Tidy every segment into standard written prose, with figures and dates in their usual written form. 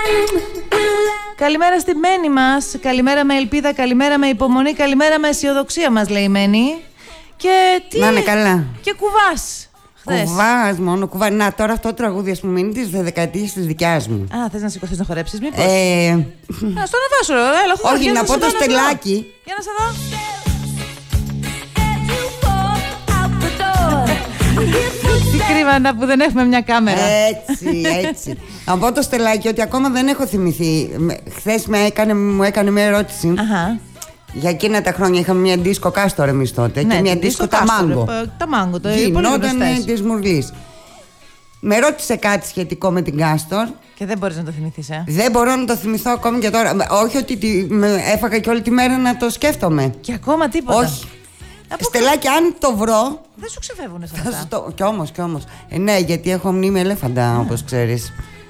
Καλημέρα στη Μένη μας. Καλημέρα με ελπίδα, καλημέρα με υπομονή, καλημέρα με αισιοδοξία μας λέει η Μένη. Και τι. Να είναι καλά. Και κουβάς. Κουβάς μόνο, κουβά. Να, τώρα αυτό το τραγούδι, ας πούμε, είναι της δεκαετίας της δικιάς μου. Α, θες να σηκωθείς να χορέψεις, μήπως? Στο να δώσω, έλα, χωρίς. Όχι, να πω το στελάκι. Για να σε δω. Τι κρίβανα που δεν έχουμε μια κάμερα. Έτσι. Να πω το στελάκι ότι ακόμα δεν έχω θυμηθεί. Χθες μου έκανε μια ερώτηση. Αχα. Για εκείνα τα χρόνια είχαμε μια δίσκο Κάστορ εμείς τότε. Ναι, και μια δίσκο τα Μάγκο. Τα Μάγκο, το γινόταν της Μουρλής. Με ρώτησε κάτι σχετικό με την Κάστορ. Και δεν μπορείς να το θυμηθείς, Δεν μπορώ να το θυμηθώ ακόμη και τώρα. Όχι ότι έφαγα και όλη τη μέρα να το σκέφτομαι. Και ακόμα τίποτα. Όχι. Στελάκι, αν το βρω. Δεν σου ξεφεύγουνε σε αυτά. Κι όμως. Ναι, γιατί έχω μνήμη ελέφαντα, όπως ξέρεις.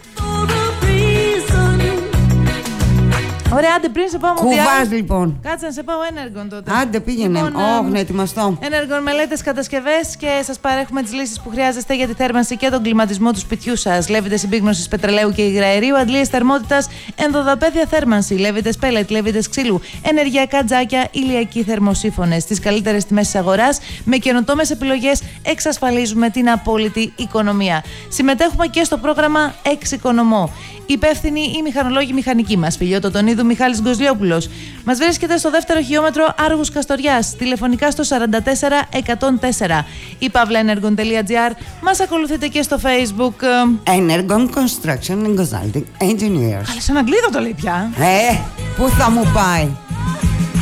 Ωραία, άντε πριν σε πάω Κουβάς λοιπόν. Κάτσε να σε πάω Energon τότε. Άντε πήγαινε. Να ετοιμαστώ. Energon μελέτες, κατασκευές και σας παρέχουμε τις λύσεις που χρειάζεστε για τη θέρμανση και τον κλιματισμό του σπιτιού σας. Λέβητες συμπίκνωσης πετρελαίου και υγραερίου, αντλίες θερμότητας, ενδοδαπέδια θέρμανση, λέβητες πέλετ, λέβητες ξύλου, ενεργειακά τζάκια, ηλιακοί θερμοσύφωνες. Στις καλύτερες τιμές της αγοράς, με καινοτόμες επιλογές, εξασφαλίζουμε την απόλυτη οικονομία. Συμμετέχουμε και στο πρόγραμμα Εξοικονομώ. Υπεύθυνοι οι μηχανολόγοι μηχανικοί μας, Φιλιώτο Τονίδου, Μιχάλης Γκοσλιόπουλος. Μας βρίσκεται στο δεύτερο χιλιόμετρο Άργους Καστοριάς, τηλεφωνικά στο 44 104 ή pavlaenergon.gr. Μας ακολουθείτε και στο Facebook. Energon Construction and Consulting Engineers. Καλά, σαν Αγγλίδο το λέει πια. Πού θα μου πάει.